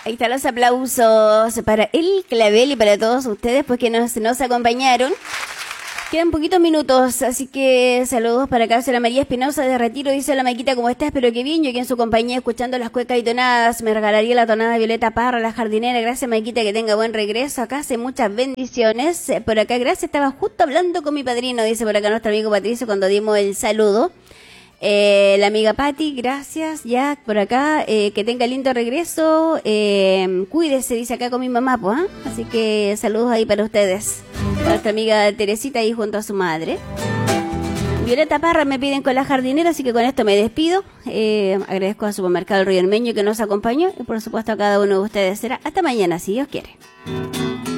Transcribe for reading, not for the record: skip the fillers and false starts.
Ahí están los aplausos para el Clavel y para todos ustedes pues que nos acompañaron. Quedan poquitos minutos, así que saludos para acá. La María Espinosa de Retiro dice: la Maquita, ¿cómo está? Espero que bien. Yo aquí en su compañía escuchando las cuecas y tonadas. Me regalaría la tonada Violeta Parra, la jardinera. Gracias, Maquita, que tenga buen regreso. Acá hace muchas bendiciones. Por acá, gracias. Estaba justo hablando con mi padrino, dice por acá nuestro amigo Patricio cuando dimos el saludo. La amiga Patti, gracias. Ya por acá, que tenga lindo regreso. Cuídese, dice acá con mi mamá, pues, ¿eh? Así que saludos ahí para ustedes. Para nuestra amiga Teresita ahí junto a su madre. Violeta Parra me piden con la jardinera, así que con esto me despido. Agradezco a Supermercado El Río Armeño que nos acompañó y por supuesto a cada uno de ustedes será hasta mañana, si Dios quiere.